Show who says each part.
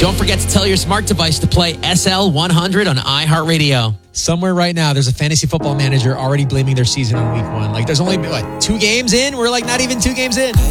Speaker 1: Don't forget to tell your smart device to play SL100 on iHeartRadio.
Speaker 2: Somewhere right now, there's a fantasy football manager already blaming their season on week one. Like, there's only, 2 games in? We're like not even 2 games in.